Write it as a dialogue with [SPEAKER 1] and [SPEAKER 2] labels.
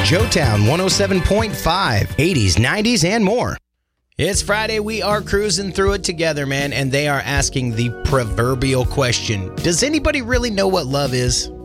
[SPEAKER 1] Joetown 107.5, 80s, 90s, and more. It's Friday. We are cruising through it together, man, and they are asking the proverbial question. Does anybody really know what love is?